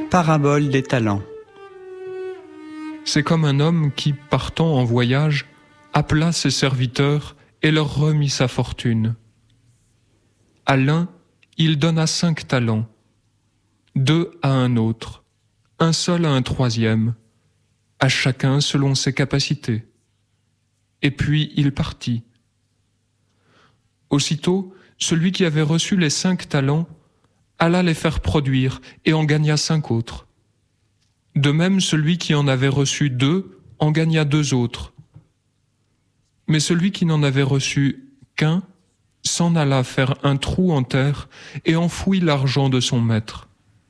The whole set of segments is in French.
Parabole des talents. C'est comme un homme qui, partant en voyage, appela ses serviteurs et leur remit sa fortune. À l'un, il donna 5 talents, 2 à un autre, un seul à un troisième, à chacun selon ses capacités. Et puis il partit. Aussitôt, celui qui avait reçu les 5 talents alla les faire produire et en gagna 5 autres. De même, celui qui en avait reçu 2 en gagna 2 autres. Mais celui qui n'en avait reçu qu'un s'en alla faire un trou en terre et enfouit l'argent de son maître.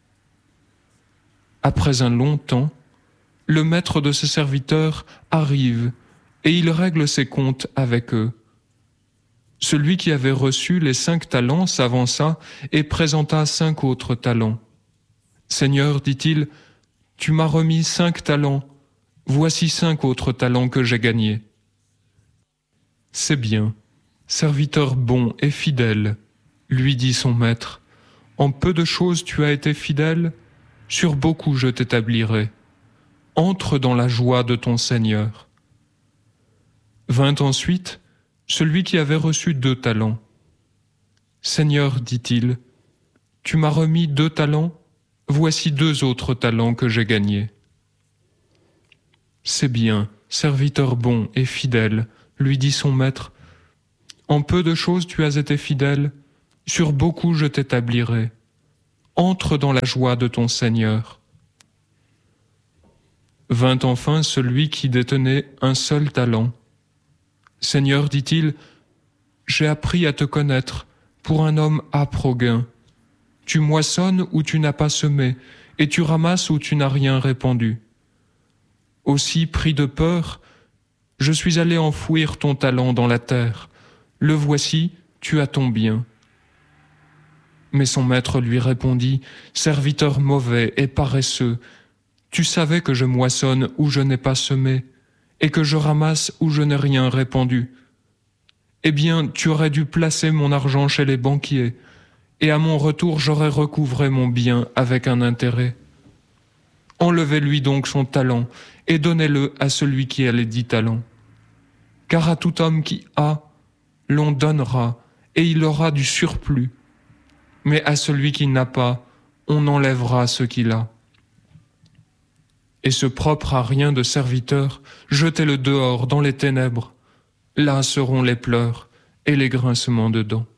Après un long temps, le maître de ses serviteurs arrive et il règle ses comptes avec eux. Celui qui avait reçu les 5 talents s'avança et présenta 5 autres talents. « Seigneur, dit-il, tu m'as remis 5 talents, voici 5 autres talents que j'ai gagnés. » « C'est bien, serviteur bon et fidèle, lui dit son maître. En peu de choses tu as été fidèle, sur beaucoup je t'établirai. Entre dans la joie de ton Seigneur. Vint ensuite celui qui avait reçu 2 talents. Seigneur, dit-il, tu m'as remis 2 talents, voici 2 autres talents que j'ai gagnés. C'est bien, serviteur bon et fidèle, lui dit son maître. En peu de choses tu as été fidèle, sur beaucoup je t'établirai. Entre dans la joie de ton Seigneur. Vint enfin celui qui détenait un seul talent. Seigneur, dit-il, j'ai appris à te connaître pour un homme âpre au gain. Tu moissonnes où tu n'as pas semé, et tu ramasses où tu n'as rien répandu. Aussi, pris de peur, je suis allé enfouir ton talent dans la terre. Le voici, tu as ton bien. Mais son maître lui répondit, serviteur mauvais et paresseux, tu savais que je moissonne où je n'ai pas semé, et que je ramasse où je n'ai rien répandu. Eh bien, tu aurais dû placer mon argent chez les banquiers, et à mon retour j'aurais recouvré mon bien avec un intérêt. Enlevez-lui donc son talent, et donnez-le à celui qui a les 10 talents. Car à tout homme qui a, l'on donnera, et il aura du surplus. Mais à celui qui n'a pas, on enlèvera ce qu'il a. Et ce propre à rien de serviteur, jetez-le dehors dans les ténèbres. Là seront les pleurs et les grincements de dents.